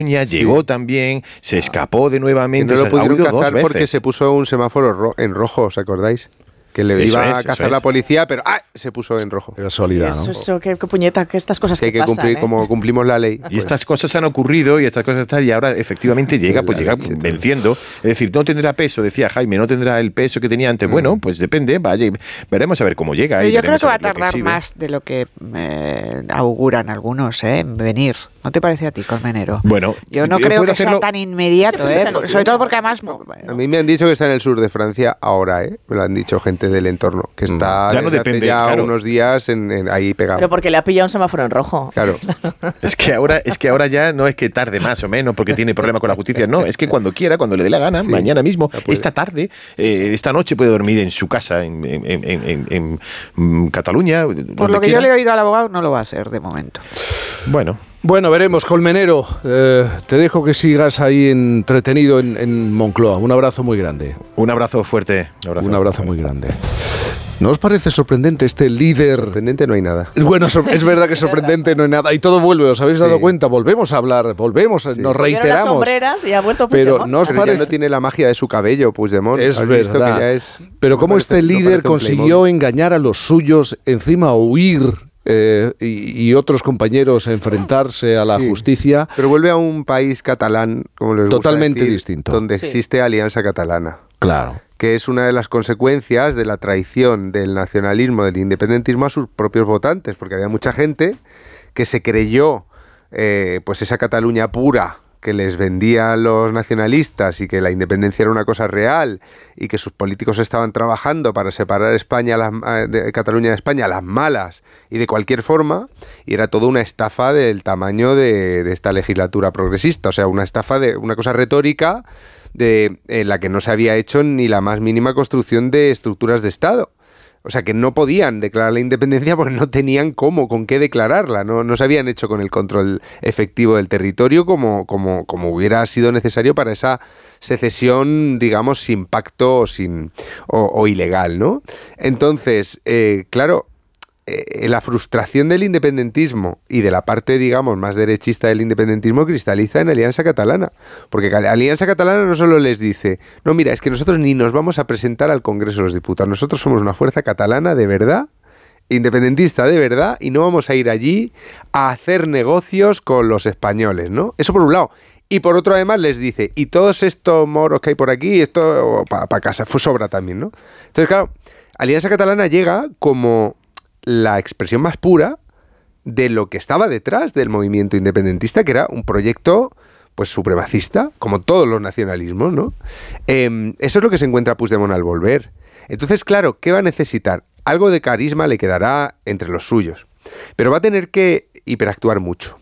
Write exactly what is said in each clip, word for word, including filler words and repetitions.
llegó sí. también, se escapó de nuevamente. Y no lo o sea, pudieron cazar porque se puso un semáforo ro- en rojo, ¿os acordáis? Que le eso iba es, a cazar la policía, pero ¡ah! Se puso en rojo. Qué casualidad, ¿no? Eso, eso, qué, qué puñeta, que estas cosas que, que, que pasan, cumplir, ¿eh? como cumplimos la ley. Y pues. estas cosas han ocurrido y estas cosas están y ahora efectivamente llega, pues llega leche, venciendo. Es decir, no tendrá peso, decía Jaime, no tendrá el peso que tenía antes. Mm. Bueno, pues depende, vaya, veremos a ver cómo llega. Pero y yo creo que va a tardar más de lo que eh, auguran algunos, ¿eh? En venir. ¿No te parece a ti, Colmenero? Bueno, yo no creo que hacerlo... sea tan inmediato, ¿eh? Sobre todo porque además... Bueno. A mí me han dicho que está en el sur de Francia ahora, ¿eh? Me lo han dicho gente del entorno, que está ya no depende, ya claro. unos días en, en, ahí pegado. Pero porque le ha pillado un semáforo en rojo. Claro. Es que ahora es que ahora ya no es que tarde más o menos porque tiene problema con la justicia, no, es que cuando quiera, cuando le dé la gana, sí, mañana mismo, esta tarde, eh, esta noche puede dormir en su casa en, en, en, en, en, en Cataluña. Por lo que quiera. yo le he oído al abogado, no lo va a hacer de momento. Bueno. Bueno, veremos, Colmenero. Eh, te dejo que sigas ahí entretenido en, en Moncloa. Un abrazo muy grande. Un abrazo fuerte. Un abrazo, un abrazo muy grande. ¿No os parece sorprendente este líder? Sorprendente no hay nada. Bueno, es verdad que sorprendente no hay nada. Y todo vuelve, ¿os habéis sí. dado cuenta? Volvemos a hablar, volvemos, sí. nos reiteramos. Las sombreras y ha vuelto pero no os pero parece... no tiene la magia de su cabello, Puigdemont. Es verdad. Que ya es... Pero cómo este parece, líder consiguió engañar a los suyos, encima huir... Eh, y, y otros compañeros a enfrentarse a la sí, justicia. Pero vuelve a un país catalán, como les totalmente gusta decir, distinto, donde sí. existe Alianza Catalana. Claro. Que es una de las consecuencias de la traición del nacionalismo, del independentismo a sus propios votantes, porque había mucha gente que se creyó eh, pues esa Cataluña pura que les vendían los nacionalistas y que la independencia era una cosa real y que sus políticos estaban trabajando para separar España, las, de Cataluña de España, las malas y de cualquier forma, y era toda una estafa del tamaño de, de esta legislatura progresista, o sea, una estafa de una cosa retórica de, en la que no se había hecho ni la más mínima construcción de estructuras de Estado. O sea, que no podían declarar la independencia porque no tenían cómo, con qué declararla. No, no se habían hecho con el control efectivo del territorio como, como, como hubiera sido necesario para esa secesión, digamos, sin pacto o, sin, o, o ilegal, ¿no? Entonces, eh, claro, eh, la frustración del independentismo y de la parte, digamos, más derechista del independentismo cristaliza en Alianza Catalana. Porque Alianza Catalana no solo les dice, no, mira, es que nosotros ni nos vamos a presentar al Congreso de los Diputados, nosotros somos una fuerza catalana de verdad, independentista de verdad, y no vamos a ir allí a hacer negocios con los españoles, ¿no? Eso por un lado. Y por otro, además, les dice, y todos estos moros que hay por aquí, esto para pa casa, fue sobra también, ¿no? Entonces, claro, Alianza Catalana llega como la expresión más pura de lo que estaba detrás del movimiento independentista, que era un proyecto pues supremacista, como todos los nacionalismos, ¿no? Eh, eso es lo que se encuentra Puigdemont al volver. Entonces, claro, ¿qué va a necesitar? Algo de carisma le quedará entre los suyos, pero va a tener que hiperactuar mucho.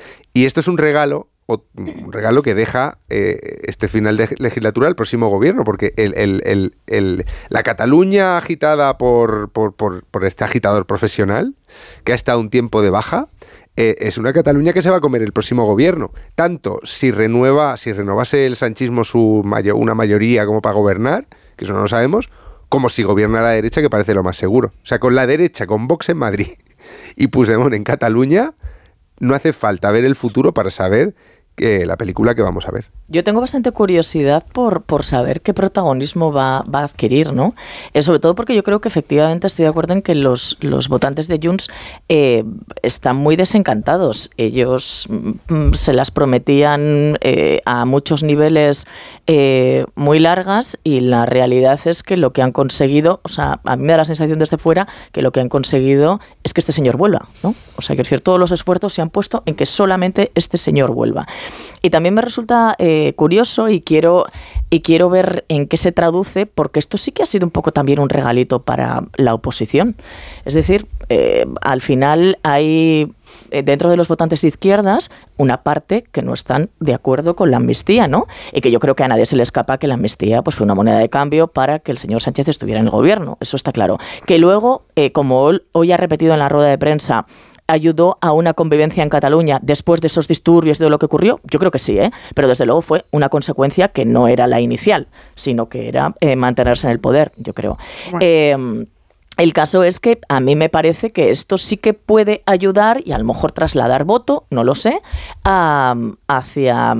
Y esto es un regalo, un regalo que deja eh, este final de legislatura al próximo gobierno, porque el, el, el, el, la Cataluña agitada por, por, por, por este agitador profesional, que ha estado un tiempo de baja, eh, es una Cataluña que se va a comer el próximo gobierno. Tanto si renueva, si renovase el sanchismo su mayo, una mayoría como para gobernar, que eso no lo sabemos, como si gobierna la derecha, que parece lo más seguro. O sea, con la derecha, con Vox en Madrid y Puigdemont en Cataluña, no hace falta ver el futuro para saber que la película que vamos a ver. Yo tengo bastante curiosidad por, por saber qué protagonismo va, va a adquirir, ¿no? Eh, sobre todo porque yo creo que efectivamente estoy de acuerdo en que los, los votantes de Junts eh, están muy desencantados. Ellos mm, se las prometían eh, a muchos niveles eh, muy largas y la realidad es que lo que han conseguido, o sea, a mí me da la sensación desde fuera que lo que han conseguido es que este señor vuelva, ¿no? O sea, que es decir, todos los esfuerzos se han puesto en que solamente este señor vuelva. Y también me resulta eh, curioso y quiero, y quiero ver en qué se traduce, porque esto sí que ha sido un poco también un regalito para la oposición. Es decir, eh, al final hay eh, dentro de los votantes de izquierdas una parte que no están de acuerdo con la amnistía, ¿no? Y que yo creo que a nadie se le escapa que la amnistía pues, fue una moneda de cambio para que el señor Sánchez estuviera en el gobierno. Eso está claro. Que luego, eh, como hoy ha repetido en la rueda de prensa, ayudó a una convivencia en Cataluña después de esos disturbios de lo que ocurrió? Yo creo que sí, ¿eh? Pero desde luego fue una consecuencia que no era la inicial, sino que era eh, mantenerse en el poder, yo creo. Bueno. Eh, el caso es que a mí me parece que esto sí que puede ayudar y a lo mejor trasladar voto, no lo sé, a, hacia